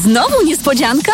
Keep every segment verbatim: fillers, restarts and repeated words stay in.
Znowu niespodzianka?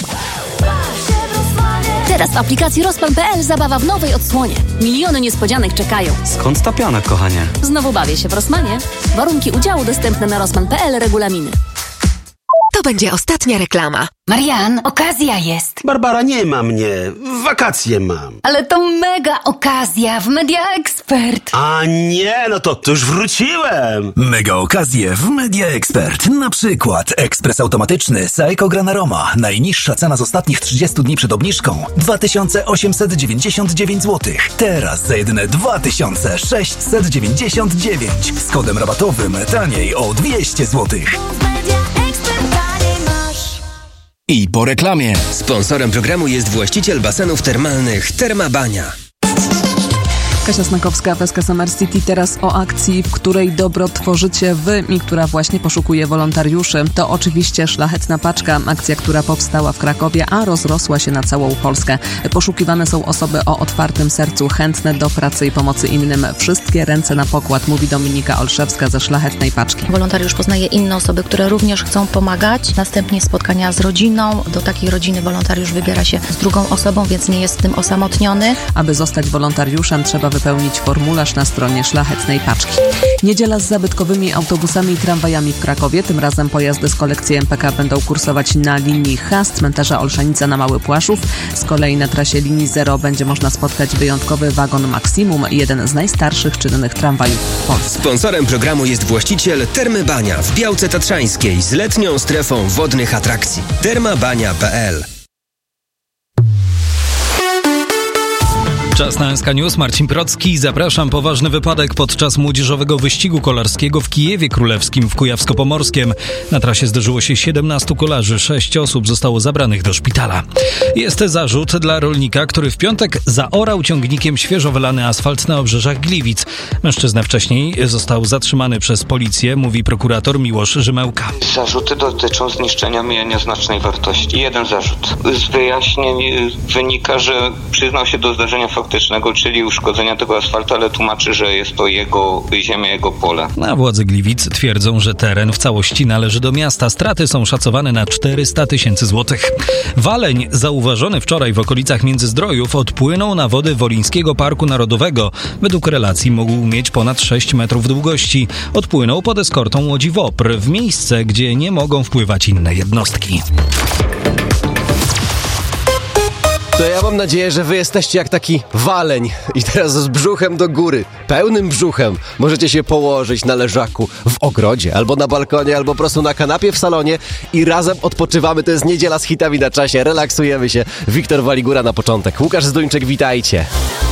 Teraz w aplikacji Rozpan kropka pe el zabawa w nowej odsłonie. Miliony niespodzianek czekają. Skąd ta piana, kochanie? Znowu bawię się w Rossmanie. Warunki udziału dostępne na rozpan kropka pe el, regulaminy. To będzie ostatnia reklama. Marian, okazja jest. Barbara, nie ma mnie. Wakacje mam. Ale to mega okazja w Media Expert. A nie, no to, to już wróciłem. Mega okazje w Media Expert. Na przykład ekspres automatyczny Seiko Gran Aroma. Najniższa cena z ostatnich trzydziestu dni przed obniżką dwa tysiące osiemset dziewięćdziesiąt dziewięć złotych. Teraz za jedyne dwa tysiące sześćset dziewięćdziesiąt dziewięć. Z kodem rabatowym taniej o dwieście złotych. I po reklamie. Sponsorem programu jest właściciel basenów termalnych Termabania. Kasia Snakowska, F S K Summer City, teraz o akcji, w której dobro tworzycie wy i która właśnie poszukuje wolontariuszy. To oczywiście Szlachetna Paczka, akcja, która powstała w Krakowie, a rozrosła się na całą Polskę. Poszukiwane są osoby o otwartym sercu, chętne do pracy i pomocy innym. Wszystkie ręce na pokład, mówi Dominika Olszewska ze Szlachetnej Paczki. Wolontariusz poznaje inne osoby, które również chcą pomagać. Następnie spotkania z rodziną. Do takiej rodziny wolontariusz wybiera się z drugą osobą, więc nie jest w tym osamotniony. Aby zostać wolontariuszem, trzeba wypełnić formularz na stronie Szlachetnej Paczki. Niedziela z zabytkowymi autobusami i tramwajami w Krakowie. Tym razem pojazdy z kolekcji M P K będą kursować na linii H z cmentarza Olszanica na Mały Płaszów. Z kolei na trasie linii zero będzie można spotkać wyjątkowy wagon Maximum, jeden z najstarszych czynnych tramwajów w Polsce. Sponsorem programu jest właściciel Termy Bania w Białce Tatrzańskiej z letnią strefą wodnych atrakcji. termabania kropka pe el. Czas na S K News. Marcin Procki. Zapraszam. Poważny wypadek podczas młodzieżowego wyścigu kolarskiego w Kijewie Królewskim w Kujawsko-Pomorskiem. Na trasie zdarzyło się siedemnastu kolarzy. Sześć osób zostało zabranych do szpitala. Jest zarzut dla rolnika, który w piątek zaorał ciągnikiem świeżo wylany asfalt na obrzeżach Gliwic. Mężczyzna wcześniej został zatrzymany przez policję, mówi prokurator Miłosz Rzymełka. Zarzuty dotyczą zniszczenia mienia nieznacznej wartości. Jeden zarzut. Z wyjaśnień wynika, że przyznał się do zdarzenia faktycznego, czyli uszkodzenia tego asfaltu, ale tłumaczy, że jest to jego ziemia, jego pole. A władze Gliwic twierdzą, że teren w całości należy do miasta. Straty są szacowane na czterysta tysięcy złotych. Waleń zauważony wczoraj w okolicach Międzyzdrojów odpłynął na wody Wolińskiego Parku Narodowego. Według relacji mógł mieć ponad sześć metrów długości. Odpłynął pod eskortą łodzi WOPR w miejsce, gdzie nie mogą wpływać inne jednostki. To ja mam nadzieję, że wy jesteście jak taki waleń i teraz z brzuchem do góry, pełnym brzuchem możecie się położyć na leżaku w ogrodzie, albo na balkonie, albo po prostu na kanapie w salonie i razem odpoczywamy. To jest Niedziela z hitami na czasie, relaksujemy się. Wiktor Waligura na początek. Łukasz Zduńczyk, witajcie.